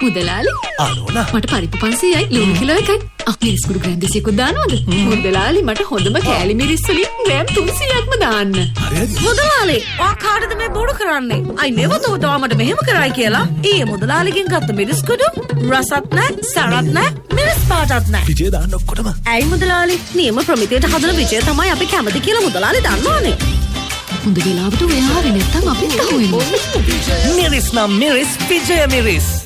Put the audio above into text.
මුදලාලි අනෝනා මට පරිප්පු 500යි ලුණු කිලෝ එකයි. මිරිස් කුඩු ග්‍රෑම් 200ක් දානවද? මුදලාලි මට හොඳම කෑලි මිරිස් වලින් ග්‍රෑම් 300ක්ම දාන්න. හරිද? මුදලාලි ඔයා කාටද මේ බොරු කරන්නේ? I never thought ඔයා මට මෙහෙම කරයි කියලා. ඊයේ මුදලාලිගෙන් ගත්ත මිරිස් කුඩු රසත් නැහැ, සරත් නැහැ, මිරිස් පාටත් නැහැ. විජය දාන්න ඔක්කොටම. ඇයි මුදලාලි? නියම ප්‍රමිතියට හදන විජය තමයි අපි කැමති කියලා මුදලාලි දන්නවනේ. හොඳ වෙලාවට ඔයා ආවේ නැත්තම් අපිත් අහුවෙනවා. මිරිස් නම් මිරිස් විජය මිරිස්.